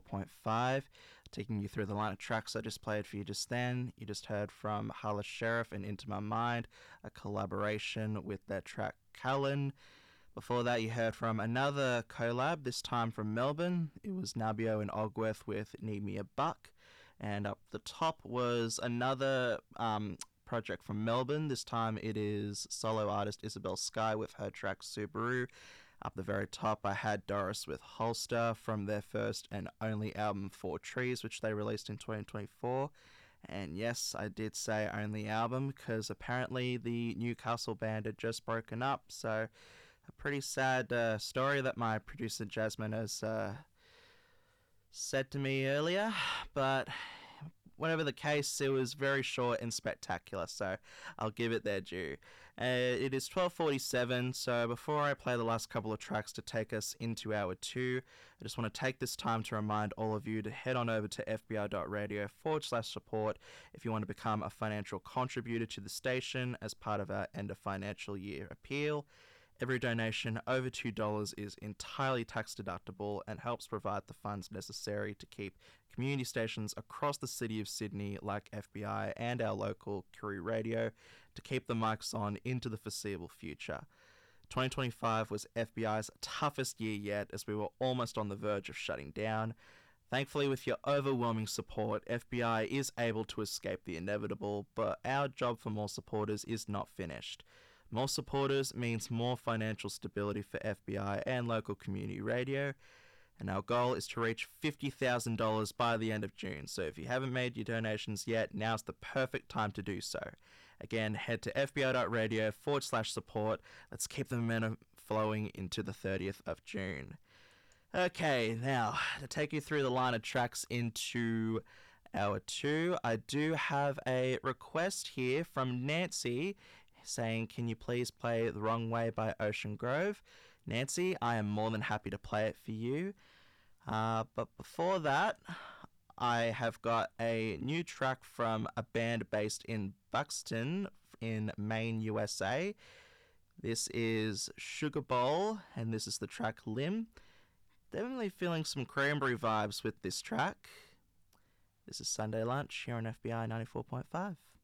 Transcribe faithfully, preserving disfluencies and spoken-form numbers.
point five. Taking you through the line of tracks I just played for you just then. You just heard from Hollis Sheriff and Into My Mind, a collaboration with their track Callan. Before that, you heard from another collab, this time from Melbourne. It was Nabio and Ogworth with Need Me a Buck. And up the top was another um, project from Melbourne. This time it is solo artist Isabel Sky with her track Subaru. Up the very top, I had Doris with Holster from their first and only album Four Trees, which they released in twenty twenty-four. And yes, I did say only album because apparently the Newcastle band had just broken up. So a pretty sad uh, story that my producer Jasmine has uh, said to me earlier. But whatever the case, it was very short and spectacular, so I'll give it their due. Uh, it is twelve forty-seven, so before I play the last couple of tracks to take us into hour two, I just want to take this time to remind all of you to head on over to fbi.radio forward slash support if you want to become a financial contributor to the station as part of our end of financial year appeal. Every donation over two dollars is entirely tax deductible and helps provide the funds necessary to keep community stations across the city of Sydney like F B I and our local Koori Radio to keep the mics on into the foreseeable future. twenty twenty-five was F B I's toughest year yet as we were almost on the verge of shutting down. Thankfully, with your overwhelming support, F B I is able to escape the inevitable, but our job for more supporters is not finished. More supporters means more financial stability for F B I and local community radio, and our goal is to reach fifty thousand dollars by the end of June, so if you haven't made your donations yet, now's the perfect time to do so. Again, head to fbi.radio forward slash support. Let's keep the momentum flowing into the thirtieth of June. Okay, now, to take you through the line of tracks into hour two, I do have a request here from Nancy saying, can you please play The Wrong Way by Ocean Grove? Nancy, I am more than happy to play it for you. Uh, but before that, I have got a new track from a band based in Buxton in Maine, U S A. This is Sugar Bowl, and this is the track Limb. Definitely feeling some Cranberry vibes with this track. This is Sunday Lunch here on F B I ninety-four point five.